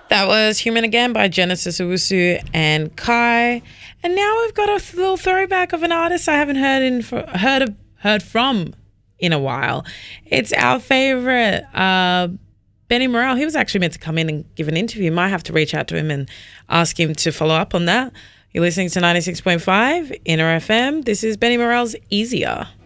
That was Human Again by Genesis Owusu and Kai. And now we've got a little throwback of an artist I haven't heard from in a while. It's our favorite, Benny Morel. He was actually meant to come in and give an interview. Might have to reach out to him and ask him to follow up on that. You're listening to 96.5 Inner FM. This is Benny Morel's Easier.